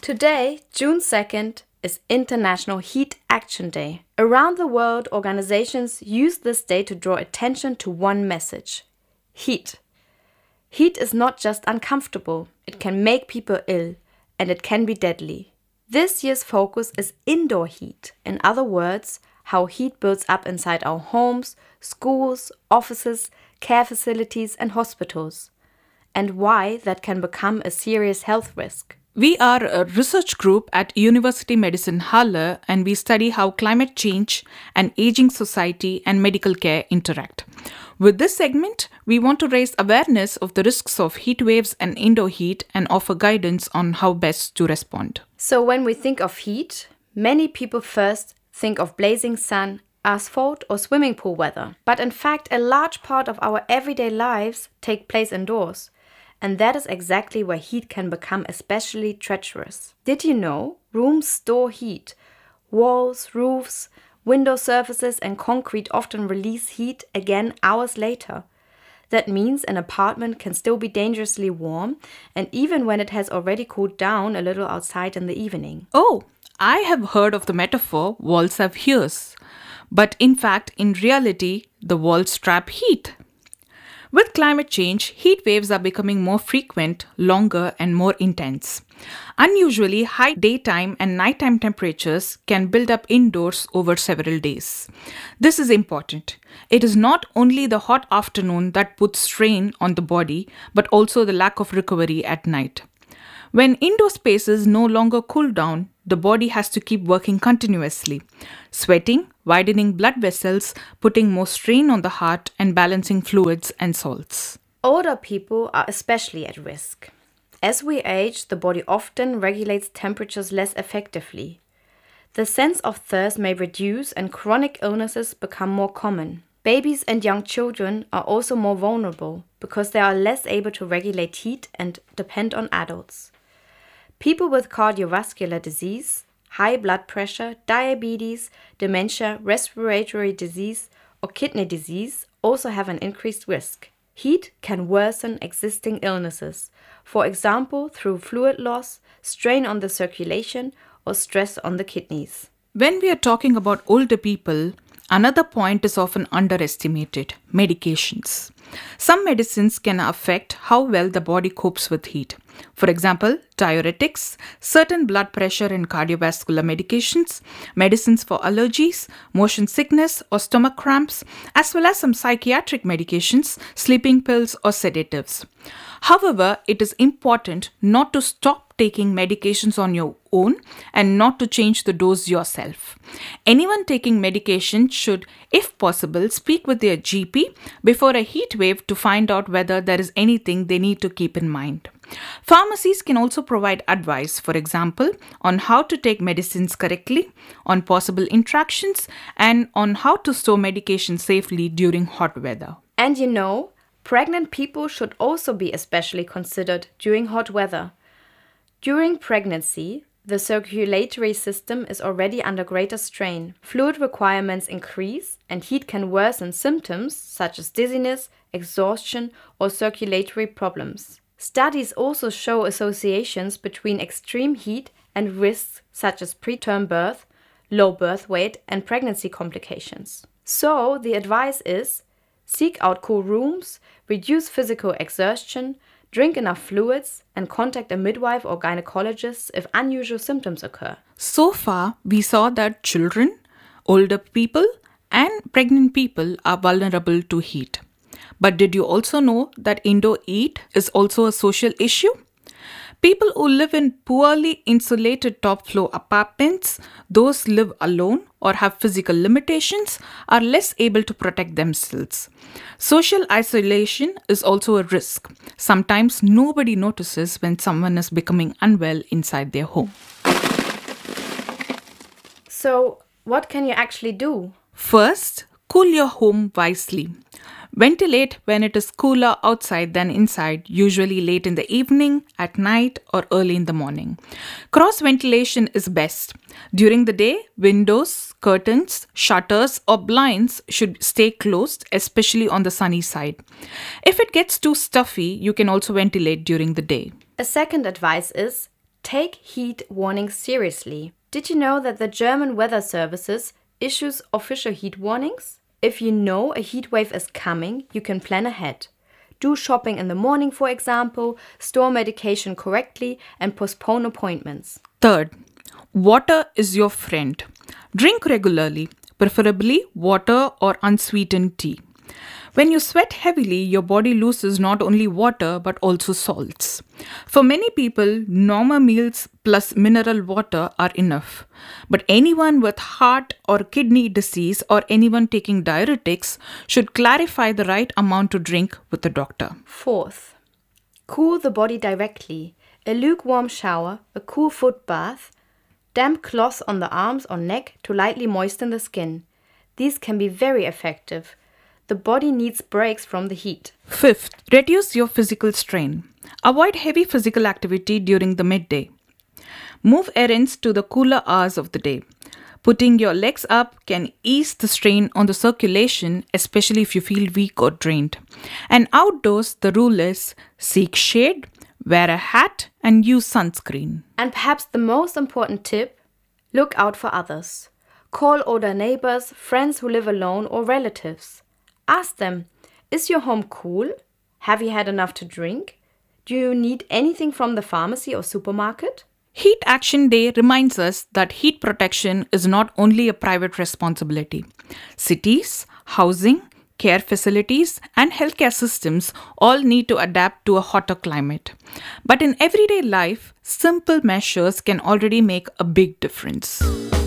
Today, June 2nd, is International Heat Action Day. Around the world, organizations use this day to draw attention to one message: heat. Heat is not just uncomfortable, it can make people ill, and it can be deadly. This year's focus is indoor heat. In other words, how heat builds up inside our homes, schools, offices, care facilities, and hospitals, and why that can become a serious health risk. We are a research group at University Medicine Halle, and we study how climate change, an aging society, and medical care interact. With this segment, we want to raise awareness of the risks of heat waves and indoor heat and offer guidance on how best to respond. So when we think of heat, many people first think of blazing sun, asphalt, or swimming pool weather. But in fact, a large part of our everyday lives take place indoors. And that is exactly where heat can become especially treacherous. Did you know rooms store heat? Walls, roofs, window surfaces, and concrete often release heat again hours later. That means an apartment can still be dangerously warm, and even when it has already cooled down a little outside in the evening. Oh, I have heard of the metaphor walls have ears. But in fact, in reality, the walls trap heat. With climate change, heat waves are becoming more frequent, longer, and more intense. Unusually high daytime and nighttime temperatures can build up indoors over several days. This is important. It is not only the hot afternoon that puts strain on the body, but also the lack of recovery at night. When indoor spaces no longer cool down, the body has to keep working continuously, sweating, widening blood vessels, putting more strain on the heart, and balancing fluids and salts. Older people are especially at risk. As we age, the body often regulates temperatures less effectively. The sense of thirst may reduce and chronic illnesses become more common. Babies and young children are also more vulnerable because they are less able to regulate heat and depend on adults. People with cardiovascular disease, high blood pressure, diabetes, dementia, respiratory disease, or kidney disease also have an increased risk. Heat can worsen existing illnesses, for example through fluid loss, strain on the circulation, or stress on the kidneys. When we are talking about older people, another point is often underestimated: medications. Some medicines can affect how well the body copes with heat. For example, diuretics, certain blood pressure and cardiovascular medications, medicines for allergies, motion sickness or stomach cramps, as well as some psychiatric medications, sleeping pills or sedatives. However, it is important not to stop taking medications on your own and not to change the dose yourself. Anyone taking medication should, if possible, speak with their GP before a heat wave to find out whether there is anything they need to keep in mind. Pharmacies can also provide advice, for example, on how to take medicines correctly, on possible interactions, and on how to store medication safely during hot weather. And you know, pregnant people should also be especially considered during hot weather. During pregnancy, the circulatory system is already under greater strain. Fluid requirements increase, and heat can worsen symptoms such as dizziness, exhaustion, or circulatory problems. Studies also show associations between extreme heat and risks such as preterm birth, low birth weight, and pregnancy complications. So, the advice is: seek out cool rooms, reduce physical exertion, drink enough fluids, and contact a midwife or gynecologist if unusual symptoms occur. So far, we saw that children, older people, and pregnant people are vulnerable to heat. But did you also know that indoor heat is also a social issue? People who live in poorly insulated top-floor apartments, those live alone or have physical limitations, are less able to protect themselves. Social isolation is also a risk. Sometimes nobody notices when someone is becoming unwell inside their home. So, what can you actually do? First, cool your home wisely. Ventilate when it is cooler outside than inside, usually late in the evening, at night, or early in the morning. Cross ventilation is best. During the day, windows, curtains, shutters, or blinds should stay closed, especially on the sunny side. If it gets too stuffy, you can also ventilate during the day. A second advice is Take heat warnings seriously. Did you know that the German Weather Services issues official heat warnings? If you know a heat wave is coming, you can plan ahead. Do shopping in the morning, for example, store medication correctly, and postpone appointments. Third, water is your friend. Drink regularly, preferably water or unsweetened tea. When you sweat heavily, your body loses not only water but also salts. For many people, normal meals plus mineral water are enough. But anyone with heart or kidney disease or anyone taking diuretics should clarify the right amount to drink with a doctor. Fourth, cool the body directly. A lukewarm shower, a cool foot bath, damp cloths on the arms or neck to lightly moisten the skin. These can be very effective. The body needs breaks from the heat. Fifth, reduce your physical strain. Avoid heavy physical activity during the midday. Move errands to the cooler hours of the day. Putting your legs up can ease the strain on the circulation, especially if you feel weak or drained. And outdoors, the rule is seek shade, wear a hat, and use sunscreen. And perhaps the most important tip, look out for others. Call older neighbors, friends who live alone, or relatives. Ask them, is your home cool? Have you had enough to drink? Do you need anything from the pharmacy or supermarket? Heat Action Day reminds us that heat protection is not only a private responsibility. Cities, housing, care facilities, and healthcare systems all need to adapt to a hotter climate. But in everyday life, simple measures can already make a big difference.